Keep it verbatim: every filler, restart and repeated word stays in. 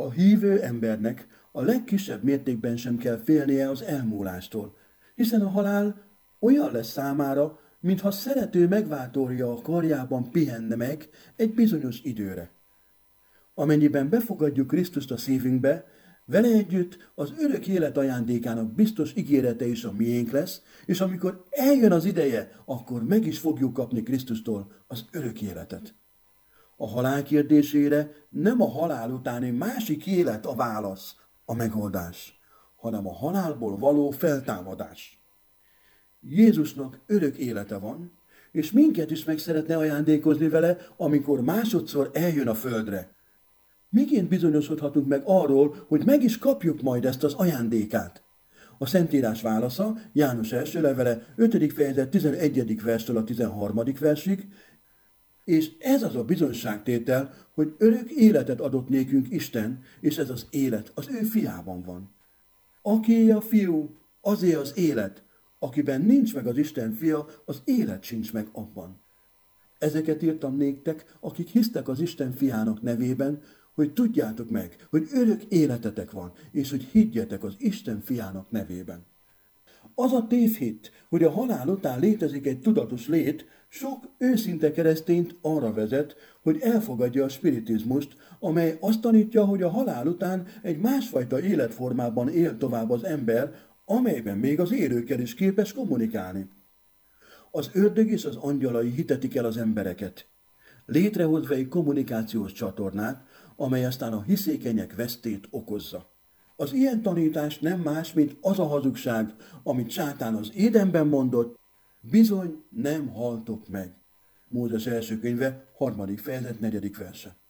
A hívő embernek a legkisebb mértékben sem kell félnie az elmúlástól, hiszen a halál olyan lesz számára, mintha szerető megváltója a karjában pihenne meg egy bizonyos időre. Amennyiben befogadjuk Krisztust a szívünkbe, vele együtt az örök élet ajándékának biztos ígérete is a miénk lesz, és amikor eljön az ideje, akkor meg is fogjuk kapni Krisztustól az örök életet. A halál kérdésére nem a halál utáni másik élet a válasz, a megoldás, hanem a halálból való feltámadás. Jézusnak örök élete van, és minket is meg szeretne ajándékozni vele, amikor másodszor eljön a földre. Miként bizonyosodhatunk meg arról, hogy meg is kapjuk majd ezt az ajándékát? A Szentírás válasza János első levele ötödik fejezet tizenegyedik verstől a tizenharmadik versig, és ez az a bizonyságtétel, hogy örök életet adott nékünk Isten, és ez az élet az ő fiában van. Akié a fiú, azé az élet, akiben nincs meg az Isten fia, az élet sincs meg abban. Ezeket írtam néktek, akik hisztek az Isten fiának nevében, hogy tudjátok meg, hogy örök életetek van, és hogy higgyetek az Isten fiának nevében. Az a tévhit, hogy a halál után létezik egy tudatos lét, sok őszinte keresztényt arra vezet, hogy elfogadja a spiritizmust, amely azt tanítja, hogy a halál után egy másfajta életformában él tovább az ember, amelyben még az élőkkel is képes kommunikálni. Az ördög és az angyalai hitetik el az embereket, létrehozva egy kommunikációs csatornát, amely aztán a hiszékenyek vesztét okozza. Az ilyen tanítás nem más, mint az a hazugság, amit sátán az Édenben mondott, bizony nem haltok meg. Mózes első könyve, harmadik fejezet, negyedik verse.